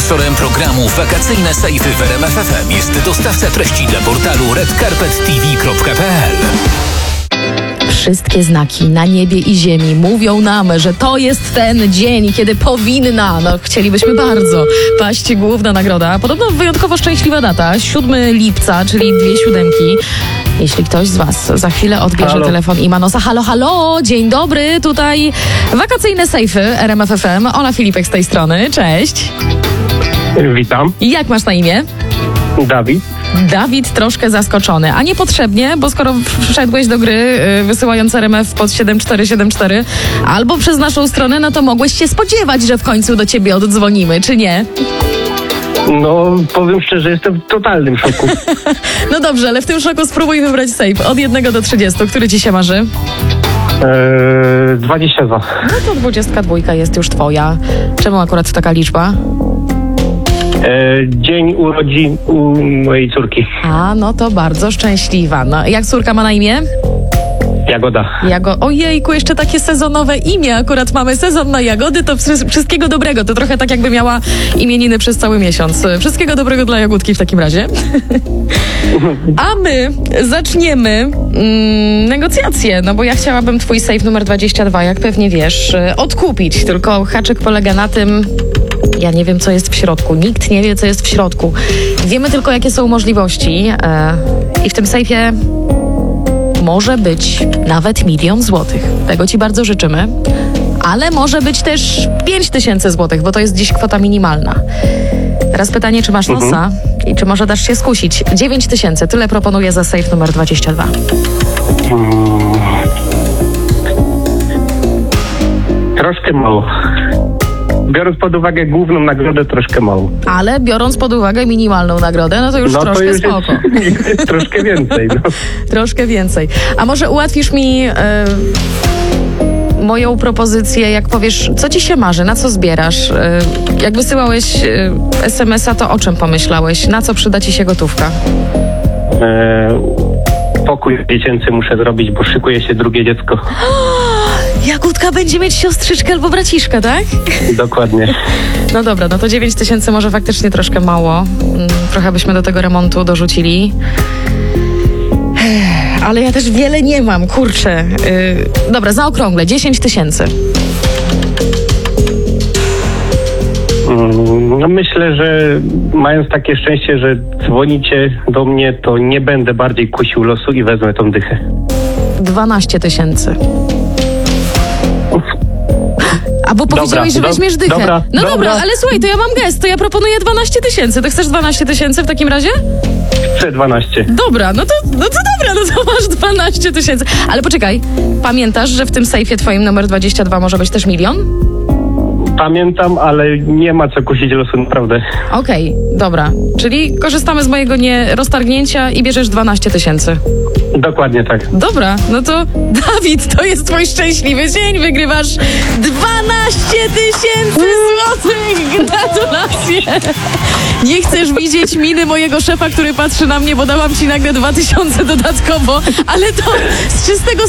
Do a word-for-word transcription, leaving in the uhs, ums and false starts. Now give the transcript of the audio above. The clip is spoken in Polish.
Sponsorem programu Wakacyjne Sejfy w R M F F M jest dostawca treści dla portalu red carpet t v kropka p l. Wszystkie znaki na niebie i ziemi mówią nam, że to jest ten dzień, kiedy powinna, no chcielibyśmy bardzo, paść główna nagroda. Podobno wyjątkowo szczęśliwa data, siódmego lipca, czyli dwie siódemki. Jeśli ktoś z was za chwilę odbierze halo. telefon i ma nosa, halo, halo, dzień dobry, tutaj Wakacyjne Sejfy R M F F M, Ola Filipek z tej strony, cześć. Witam. Jak masz na imię? Dawid. Dawid troszkę zaskoczony, a niepotrzebnie, bo skoro wszedłeś do gry yy, wysyłając R M F pod siedem cztery siedem cztery albo przez naszą stronę, no to mogłeś się spodziewać, że w końcu do ciebie oddzwonimy, czy nie? No, powiem szczerze, jestem w totalnym szoku. No dobrze, ale w tym szoku spróbuj wybrać safe od jednego do trzydziestu. Który ci się marzy? Eee, dwadzieścia dwa. No to dwudziestka dwójka jest już twoja. Czemu akurat taka liczba? Eee, dzień urodzin u mojej córki. A, no to bardzo szczęśliwa. No, jak córka ma na imię? Jagoda. Jago... Ojejku, jeszcze takie sezonowe imię. Akurat mamy sezon na jagody, to wszystkiego dobrego. To trochę tak, jakby miała imieniny przez cały miesiąc. Wszystkiego dobrego dla Jagódki w takim razie. A my zaczniemy mm, negocjacje, no bo ja chciałabym twój safe numer dwadzieścia dwa, jak pewnie wiesz, odkupić. Tylko haczyk polega na tym... Ja nie wiem, co jest w środku. Nikt nie wie, co jest w środku. Wiemy tylko, jakie są możliwości. E, I w tym sejfie może być nawet milion złotych. Tego ci bardzo życzymy. Ale może być też pięć tysięcy złotych, bo to jest dziś kwota minimalna. Teraz pytanie, czy masz nosa mhm. i czy może dasz się skusić? dziewięć tysięcy. Tyle proponuję za safe numer dwadzieścia dwa. Hmm. Troszkę mało. Biorąc pod uwagę główną nagrodę, troszkę mało. Ale biorąc pod uwagę minimalną nagrodę, no to już no troszkę to już spoko. Jest, jest troszkę więcej. No. Troszkę więcej. A może ułatwisz mi yy, moją propozycję, jak powiesz, co ci się marzy, na co zbierasz? Yy, jak wysyłałeś yy, es em es a, to o czym pomyślałeś? Na co przyda ci się gotówka? Eee, pokój dziecięcy muszę zrobić, bo szykuje się drugie dziecko. Jagódka będzie mieć siostrzyczkę albo braciszka, tak? Dokładnie. No dobra, no to dziewięć tysięcy może faktycznie troszkę mało. Trochę byśmy do tego remontu dorzucili. Ale ja też wiele nie mam, kurczę. Yy, dobra, zaokrąglę, dziesięć tysięcy. No myślę, że mając takie szczęście, że dzwonicie do mnie, to nie będę bardziej kusił losu i wezmę tą dychę. dwanaście tysięcy. A bo powiedziałeś, że weźmiesz dychę. Dobra, no dobra, dobra, ale słuchaj, to ja mam gest, to ja proponuję dwanaście tysięcy. Ty chcesz dwanaście tysięcy w takim razie? Chcę dwanaście. Dobra, no to, no to dobra, no to masz dwanaście tysięcy. Ale poczekaj, pamiętasz, że w tym sejfie twoim numer dwadzieścia dwa może być też milion? Pamiętam, ale nie ma co kusić losu, naprawdę. Okej, okay, dobra. Czyli korzystamy z mojego nieroztargnięcia i bierzesz dwanaście tysięcy. Dokładnie tak. Dobra, no to Dawid, to jest twój szczęśliwy dzień. Wygrywasz dwanaście tysięcy złotych. Gratulacje. Nie chcesz widzieć miny mojego szefa, który patrzy na mnie, bo dałam ci nagle dwa tysiące dodatkowo, ale to z czystego